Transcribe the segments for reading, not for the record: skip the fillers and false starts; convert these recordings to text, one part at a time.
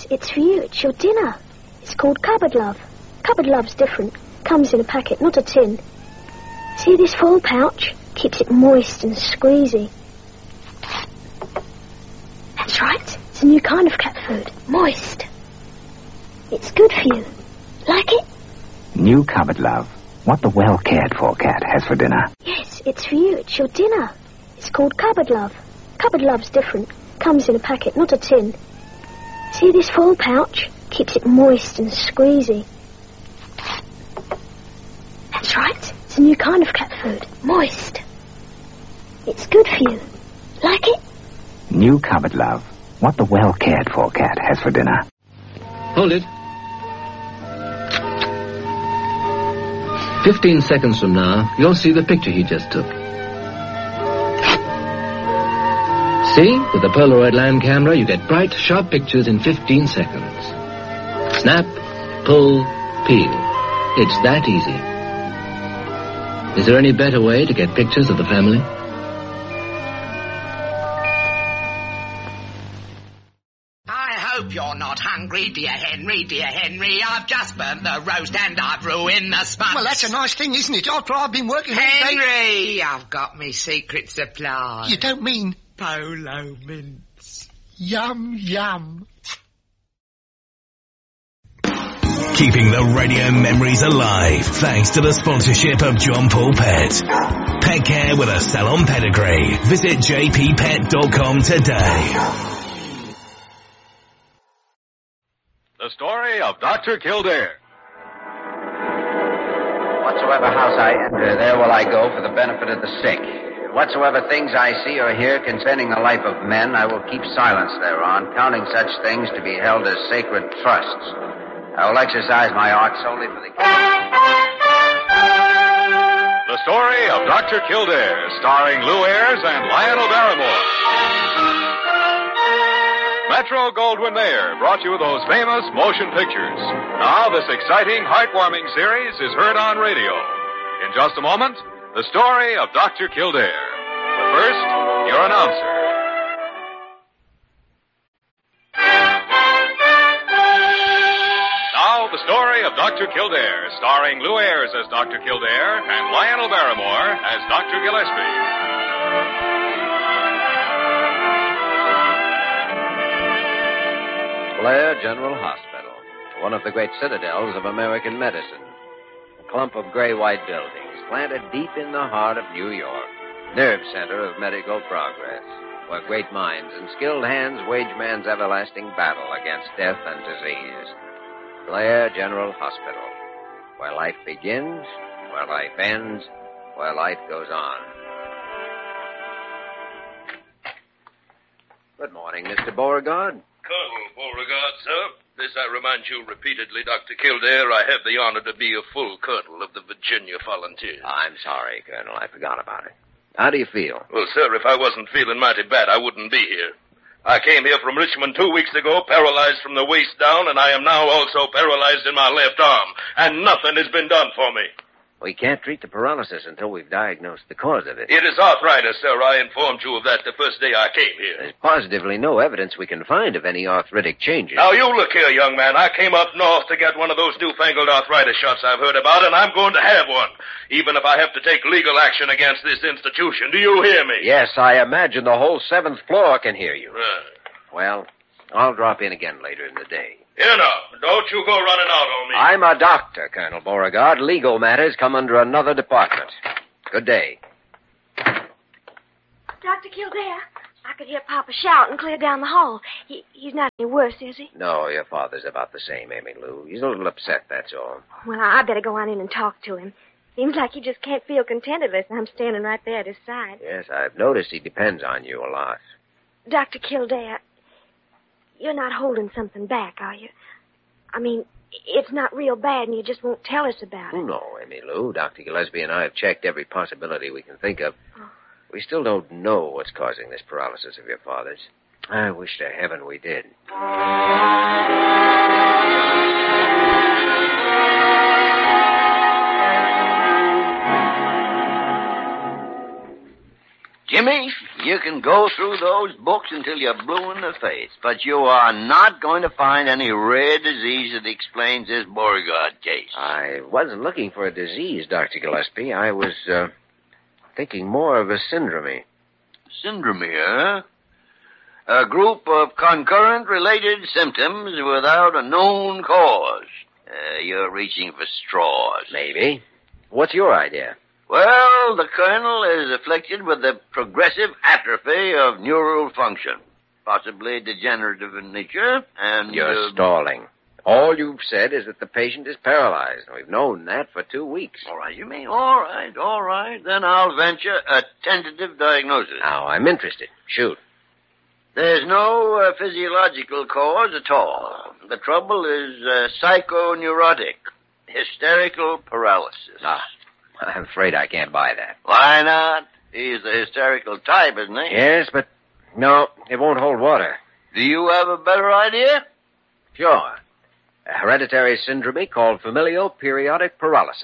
it's for you. It's your dinner. It's called Cupboard Love. Cupboard Love's different. Comes in a packet, not a tin. See this foil pouch? Keeps it moist and squeezy. That's right. It's a new kind of cat food. Moist. It's good for you. Like it? New Cupboard Love. What the well-cared-for cat has for dinner. Yes, it's for you. It's your dinner. It's called Cupboard Love. Cupboard Love's different. Comes in a packet, not a tin. See this foil pouch? Keeps it moist and squeezy. That's right. It's a new kind of cat food. Moist. It's good for you. Like it? New Cupboard Love. What the well-cared-for cat has for dinner. Hold it. 15 seconds from now, you'll see the picture he just took. See? With the Polaroid land camera, you get bright, sharp pictures in 15 seconds. Snap, pull, peel. It's that easy. Is there any better way to get pictures of the family? You're not hungry, dear Henry, dear Henry. I've just burnt the roast and I've ruined the sponge. Well, that's a nice thing, isn't it? After I've been working... Henry, I've got me secret supply. You don't mean... Polo mints. Yum, yum. Keeping the radio memories alive thanks to the sponsorship of John Paul Pet. Pet care with a salon pedigree. Visit jppet.com today. The story of Dr. Kildare. Whatsoever house I enter, there will I go for the benefit of the sick. Whatsoever things I see or hear concerning the life of men, I will keep silence thereon, counting such things to be held as sacred trusts. I will exercise my art solely for the kingdom. The story of Dr. Kildare, starring Lou Ayres and Lionel Barrymore. Metro-Goldwyn-Mayer brought you those famous motion pictures. Now this exciting, heartwarming series is heard on radio. In just a moment, the story of Dr. Kildare. But first, your announcer. Now, the story of Dr. Kildare, starring Lou Ayres as Dr. Kildare and Lionel Barrymore as Dr. Gillespie. Blair General Hospital, one of the great citadels of American medicine. A clump of gray-white buildings planted deep in the heart of New York, nerve center of medical progress, where great minds and skilled hands wage man's everlasting battle against death and disease. Blair General Hospital, where life begins, where life ends, where life goes on. Good morning, Mr. Beauregard. Colonel Beauregard, sir. This I remind you repeatedly, Dr. Kildare. I have the honor to be a full colonel of the Virginia Volunteers. I'm sorry, Colonel. I forgot about it. How do you feel? Well, sir, if I wasn't feeling mighty bad, I wouldn't be here. I came here from Richmond 2 weeks ago, paralyzed from the waist down, and I am now also paralyzed in my left arm. And nothing has been done for me. We can't treat the paralysis until we've diagnosed the cause of it. It is arthritis, sir. I informed you of that the first day I came here. There's positively no evidence we can find of any arthritic changes. Now, you look here, young man. I came up north to get one of those newfangled arthritis shots I've heard about, and I'm going to have one, even if I have to take legal action against this institution. Do you hear me? Yes, I imagine the whole 7th floor can hear you. Right. Well, I'll drop in again later in the day. Here now, don't you go running out on me. I'm a doctor, Colonel Beauregard. Legal matters come under another department. Good day. Dr. Kildare, I could hear Papa shout and clear down the hall. He's not any worse, is he? No, your father's about the same, Amy Lou. He's a little upset, that's all. Well, I better go on in and talk to him. Seems like he just can't feel contented unless I'm standing right there at his side. Yes, I've noticed he depends on you a lot. Dr. Kildare, you're not holding something back, are you? I mean, it's not real bad and you just won't tell us about it. Oh, no, Amy Lou. Dr. Gillespie and I have checked every possibility we can think of. Oh. We still don't know what's causing this paralysis of your father's. I wish to heaven we did. Jimmy, You can go through those books until you're blue in the face, but you are not going to find any rare disease that explains this Beauregard case. I wasn't looking for a disease, Dr. Gillespie. I was, thinking more of a syndrome. Syndrome, huh? A group of concurrent related symptoms without a known cause. You're reaching for straws. Maybe. What's your idea? Well, the colonel is afflicted with the progressive atrophy of neural function, possibly degenerative in nature, and... You're stalling. All you've said is that the patient is paralyzed. We've known that for 2 weeks. All right, you mean? All right. Then I'll venture a tentative diagnosis. Now, I'm interested. Shoot. There's no physiological cause at all. The trouble is psychoneurotic, hysterical paralysis. I'm afraid I can't buy that. Why not? He's the hysterical type, isn't he? Yes, but no, it won't hold water. Do you have a better idea? Sure. A hereditary syndrome called familial periodic paralysis.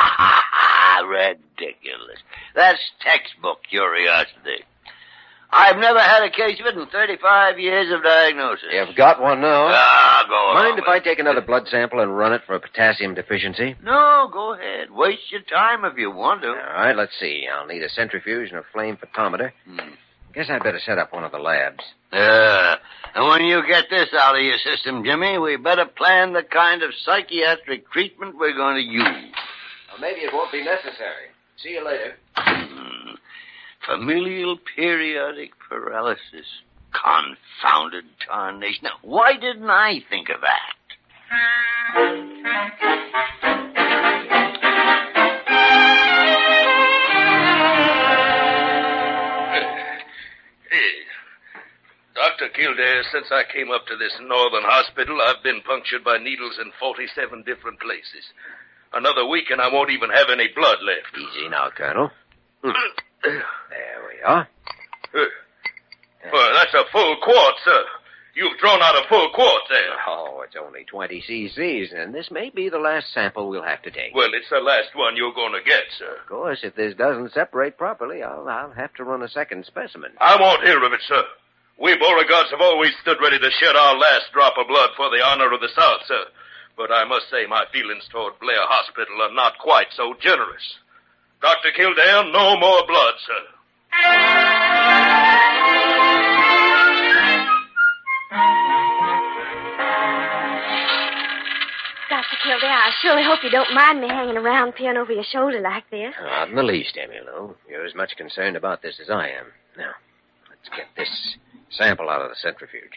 Ridiculous. That's textbook curiosity. I've never had a case of it in 35 years of diagnosis. You've got one now. Go Mind if I take another blood sample and run it for a potassium deficiency? No, go ahead. Waste your time if you want to. All right, let's see. I'll need a centrifuge and a flame photometer. Guess I'd better set up one of the labs. And when you get this out of your system, Jimmy, we better plan the kind of psychiatric treatment we're going to use. Well, maybe it won't be necessary. See you later. Familial periodic paralysis. Confounded tarnation. Now, why didn't I think of that? Dr. Kildare, since I came up to this northern hospital, I've been punctured by needles in 47 different places. Another week and I won't even have any blood left. Easy now, Colonel. There we are. Well, that's a full quart, sir. You've drawn out a full quart there. Oh, it's only 20 cc's, and this may be the last sample we'll have to take. Well, it's the last one you're going to get, sir. Of course, if this doesn't separate properly, I'll have to run a second specimen. I won't hear of it, sir. We Beauregards have always stood ready to shed our last drop of blood for the honor of the South, sir. But I must say my feelings toward Blair Hospital are not quite so generous. Dr. Kildare, no more blood, sir. Dr. Kildare, I surely hope you don't mind me hanging around peering over your shoulder like this. Not in the least, Emily. You're as much concerned about this as I am. Now, let's get this sample out of the centrifuge.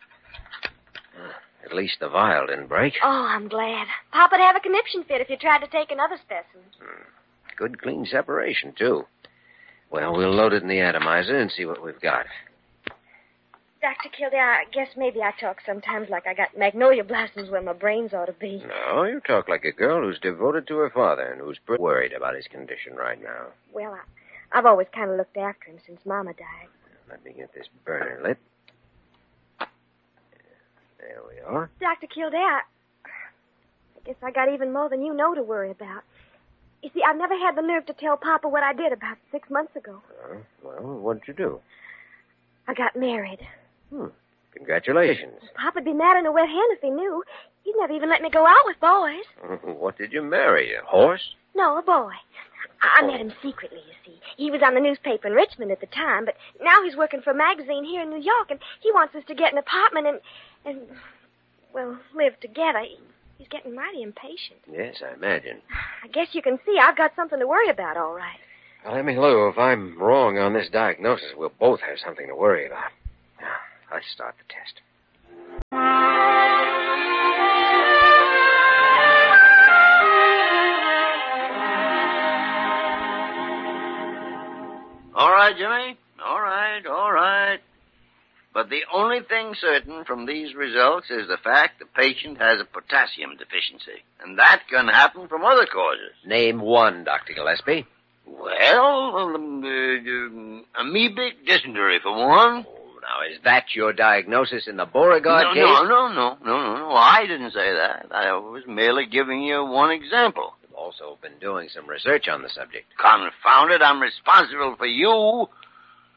At least the vial didn't break. Oh, I'm glad. Papa'd have a conniption fit if you tried to take another specimen. Good clean separation, too. Well, we'll load it in the atomizer and see what we've got. Dr. Kildare, I guess maybe I talk sometimes like I got magnolia blossoms where my brains ought to be. No, you talk like a girl who's devoted to her father and who's pretty worried about his condition right now. Well, I've always kind of looked after him since Mama died. Let me get this burner lit. There we are. Dr. Kildare, I guess I got even more than you know to worry about. You see, I've never had the nerve to tell Papa what I did about 6 months ago. Well, what'd you do? I got married. Congratulations. Papa'd be mad in a wet hen if he knew. He'd never even let me go out with boys. What did you marry, a horse? No, a boy. I met him secretly, you see. He was on the newspaper in Richmond at the time, but now he's working for a magazine here in New York, and he wants us to get an apartment and well, live together. He's getting mighty impatient. Yes, I imagine. I guess you can see I've got something to worry about, all right. Well, Emmy Lou, if I'm wrong on this diagnosis, we'll both have something to worry about. Now, let's start the test. All right, Jimmy. All right. But the only thing certain from these results is the fact the patient has a potassium deficiency. And that can happen from other causes. Name one, Dr. Gillespie. Well, amoebic dysentery, for one. Oh, now, is that your diagnosis in the Beauregard case? No. I didn't say that. I was merely giving you one example. You've also been doing some research on the subject. Confound it, I'm responsible for you.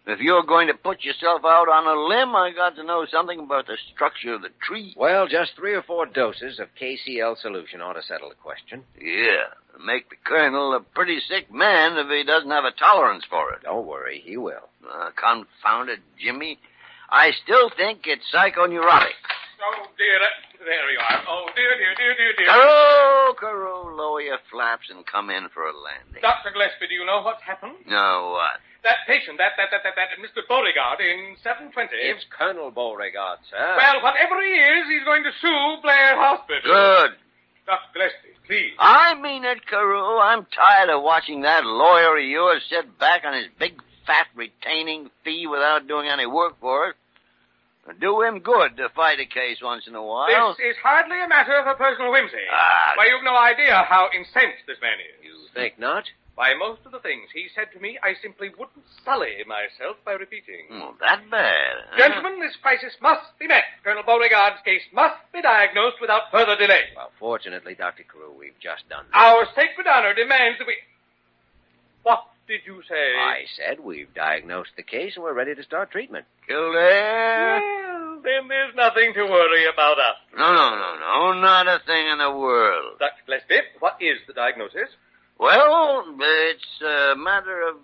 If you're going to put yourself out on a limb, I got to know something about the structure of the tree. Well, just 3 or 4 doses of KCl solution ought to settle the question. Yeah, make the colonel a pretty sick man if he doesn't have a tolerance for it. Don't worry, he will. Confounded Jimmy. I still think it's psychoneurotic. Oh, dear. There you are. Oh, dear. Carew, lower your flaps and come in for a landing. Dr. Gillespie, do you know what's happened? No, what? That patient, that Mr. Beauregard in 720. It's Colonel Beauregard, sir. Well, whatever he is, he's going to sue Blair Hospital. Good. Dr. Gillespie, please. I mean it, Carew. I'm tired of watching that lawyer of yours sit back on his big, fat retaining fee without doing any work for it. It'd do him good to fight a case once in a while. This is hardly a matter of a personal whimsy. Why, you've no idea how incensed this man is. You think not? By most of the things he said to me, I simply wouldn't sully myself by repeating. Oh, that bad. Gentlemen, this crisis must be met. Colonel Beauregard's case must be diagnosed without further delay. Well, fortunately, Dr. Carew, we've just done that. Our sacred honor demands that we... What did you say? I said we've diagnosed the case and we're ready to start treatment. Kildare? Well, then there's nothing to worry about us. No, not a thing in the world. Dr. Gillespie, what is the diagnosis? Well, it's a matter of,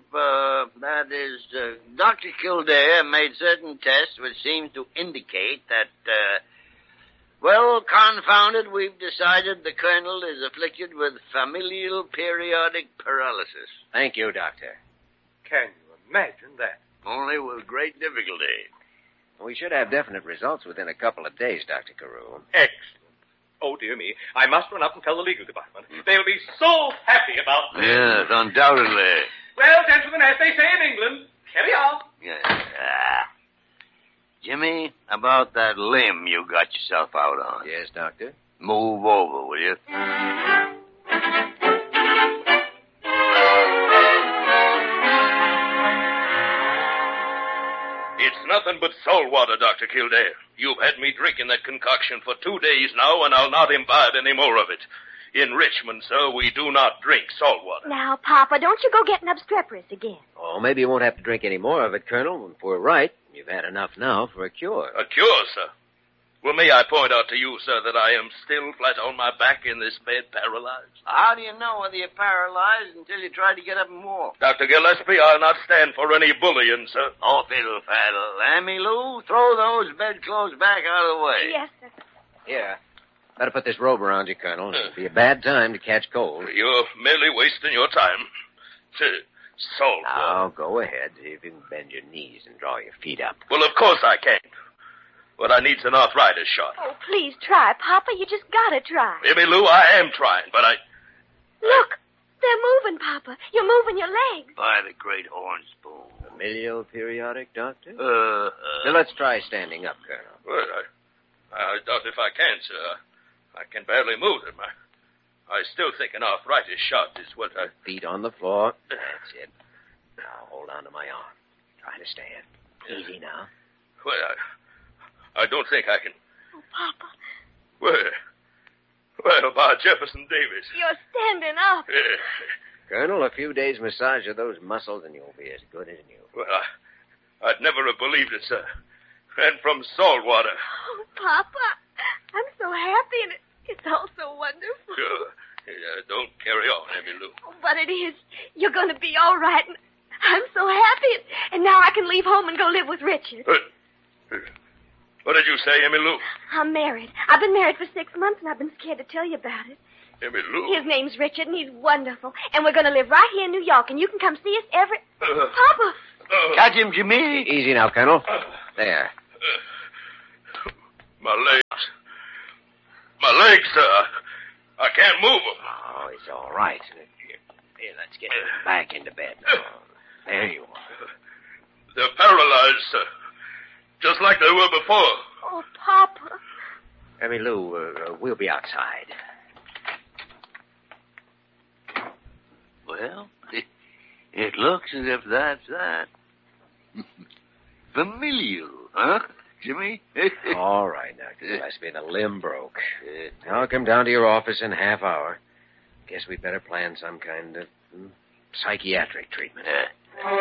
Dr. Kildare made certain tests which seem to indicate that, confounded, we've decided the colonel is afflicted with familial periodic paralysis. Thank you, Doctor. Can you imagine that? Only with great difficulty. We should have definite results within a couple of days, Dr. Carew. Excellent. Oh, dear me. I must run up and tell the legal department. They'll be so happy about this. Yes, undoubtedly. Well, gentlemen, as they say in England, carry on. Yes. Jimmy, about that limb you got yourself out on. Yes, Doctor? Move over, will you? It's nothing but salt water, Dr. Kildare. You've had me drinking that concoction for 2 days now, and I'll not imbibe any more of it. In Richmond, sir, we do not drink salt water. Now, Papa, don't you go getting obstreperous again. Oh, maybe you won't have to drink any more of it, Colonel. If we're right, you've had enough now for a cure. A cure, sir? Well, may I point out to you, sir, that I am still flat on my back in this bed, paralyzed? How do you know whether you're paralyzed until you try to get up and walk? Dr. Gillespie, I'll not stand for any bullying, sir. Oh, fiddle-faddle. Lammy Lou, throw those bedclothes back out of the way. Yes, sir. Here. Better put this robe around you, Colonel. It'll be a bad time to catch cold. You're merely wasting your time. Salt Now, water. go ahead. See if you can bend your knees and draw your feet up. Well, of course I can't. But I needs an arthritis shot. Oh, please try, Papa. You just gotta try. Maybe, Lou, I am trying, but Look, they're moving, Papa. You're moving your legs. By the great horn spoon. Familial periodic, Doctor? Now, let's try standing up, Colonel. Well, I doubt if I can, sir. I can barely move them. I still think an arthritis shot is what I... Feet on the floor. That's it. Now, hold on to my arm. Try to stand. Easy now. Well, I don't think I can... Oh, Papa. Well, by Jefferson Davis. You're standing up. Colonel, a few days massage of those muscles and you'll be as good as new. Well, I'd never have believed it, sir. And from salt water. Oh, Papa. I'm so happy, and it's all so wonderful. Sure. Don't carry on, Emmy Lou. Oh, but it is. You're going to be all right, and I'm so happy. And now I can leave home and go live with Richard. What did you say, Emmy Lou? I'm married. I've been married for 6 months, and I've been scared to tell you about it. Emmy Lou? His name's Richard, and he's wonderful. And we're going to live right here in New York, and you can come see us every... Papa! Catch him, Jimmy. Easy now, Colonel. There. My legs. My legs, sir. I can't move them. Oh, it's all right. Here, let's get back into bed now. There you are. They're paralyzed, sir. Just like they were before. Oh, Papa. Emmy Lou, we'll be outside. Well, it looks as if that's that. Familial, huh, Jimmy? All right, Dr. Gillespie. The limb broke. I'll come down to your office in a half hour. Guess we'd better plan some kind of psychiatric treatment.